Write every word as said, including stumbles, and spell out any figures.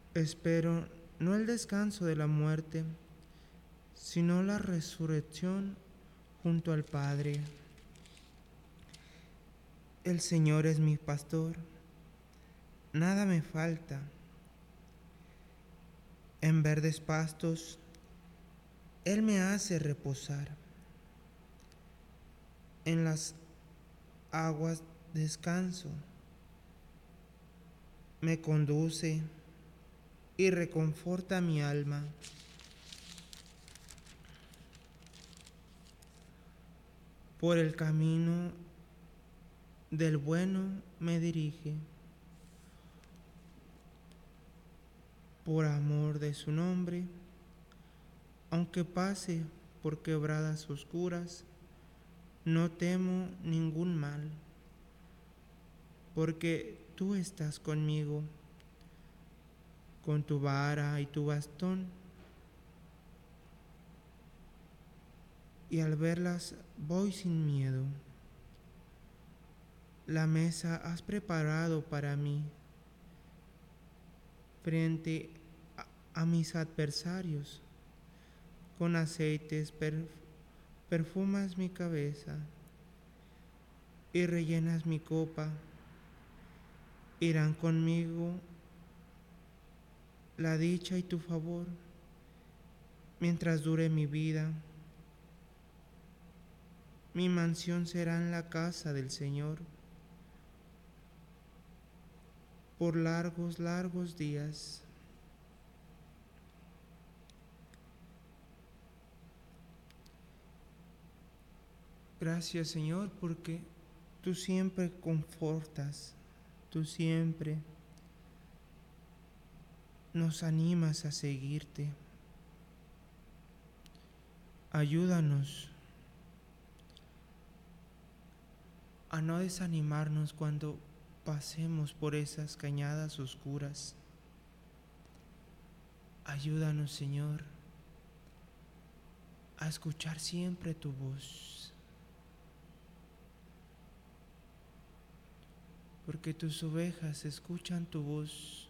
Espero no el descanso de la muerte, sino la resurrección junto al Padre. El Señor es mi pastor, nada me falta. En verdes pastos Él me hace reposar. En las aguas descanso. Me conduce y reconforta mi alma. Por el camino del bueno me dirige. Por amor de su nombre, aunque pase por quebradas oscuras, no temo ningún mal, porque tú estás conmigo, con tu vara y tu bastón, y al verlas voy sin miedo. La mesa has preparado para mí, frente a, a mis adversarios. Con aceites per, perfumas mi cabeza y rellenas mi copa. Irán conmigo la dicha y tu favor mientras dure mi vida. Mi mansión será en la casa del Señor por largos, largos días. Gracias, Señor, porque tú siempre confortas, tú siempre nos animas a seguirte. Ayúdanos a no desanimarnos cuando pasemos por esas cañadas oscuras. Ayúdanos, Señor, a escuchar siempre tu voz, porque tus ovejas escuchan tu voz